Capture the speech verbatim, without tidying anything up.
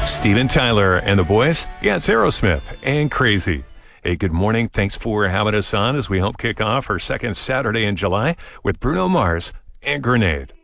Steven Tyler and the boys. Yeah, it's Aerosmith and Crazy. Hey, good morning. Thanks for having us on as we help kick off our second Saturday in July with Bruno Mars and Grenade.